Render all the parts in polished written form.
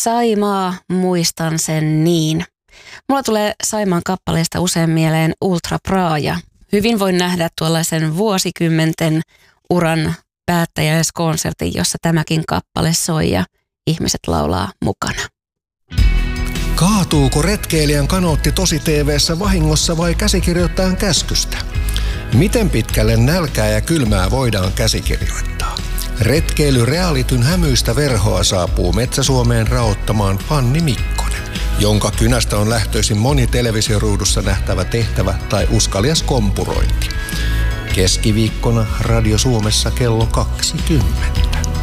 Saimaa, muistan sen niin. Mulla tulee Saimaan kappaleesta usein mieleen Ultra Praaja. Hyvin voin nähdä tuollaisen vuosikymmenten uran päättäjäiskonsertin, jossa tämäkin kappale soi ja ihmiset laulaa mukana. Kaatuuko retkeilijän kanootti tosi TV:ssä vahingossa vai käsikirjoittajan käskystä? Miten pitkälle nälkää ja kylmää voidaan käsikirjoittaa? Retkeily-realityn hämyistä verhoa saapuu Metsä-Suomeen raottamaan Fanni Mikkonen, jonka kynästä on lähtöisin moni televisioruudussa nähtävä tehtävä tai uskalias kompurointi. Keskiviikkona Radio Suomessa kello 20.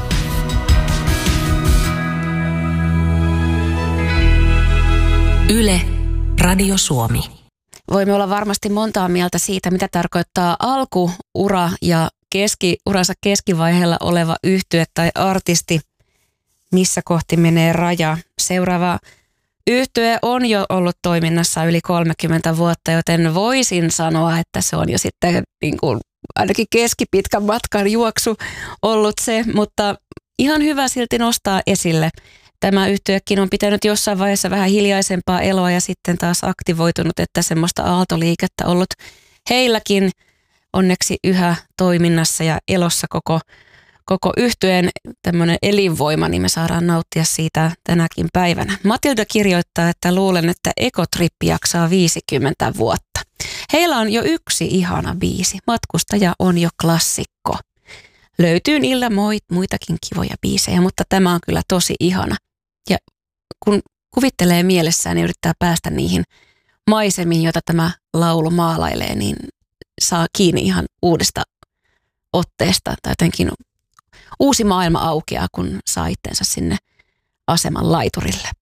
Yle, Radio Suomi. Voimme olla varmasti montaa mieltä siitä, mitä tarkoittaa alkuura ja uransa keskivaiheella oleva yhtye tai artisti, missä kohti menee raja. Seuraava yhtye on jo ollut toiminnassa yli 30 vuotta, joten voisin sanoa, että se on jo sitten niin kuin ainakin keskipitkän matkan juoksu ollut se, mutta ihan hyvä silti nostaa esille. Tämä yhtyekin on pitänyt jossain vaiheessa vähän hiljaisempaa eloa ja sitten taas aktivoitunut, että semmoista aaltoliikettä ollut heilläkin onneksi yhä toiminnassa ja elossa koko yhtyeen tämmöinen elinvoima, niin me saadaan nauttia siitä tänäkin päivänä. Matilda kirjoittaa, että luulen, että Ekotrippi jaksaa 50 vuotta. Heillä on jo yksi ihana biisi. Matkustaja on jo klassikko. Löytyy niillä muitakin kivoja biisejä, mutta tämä on kyllä tosi ihana. Ja kun kuvittelee mielessään ja yrittää päästä niihin maisemiin, joita tämä laulu maalailee, niin saa kiinni ihan uudesta otteesta. Tai jotenkin uusi maailma aukeaa, kun saa itsensä sinne aseman laiturille.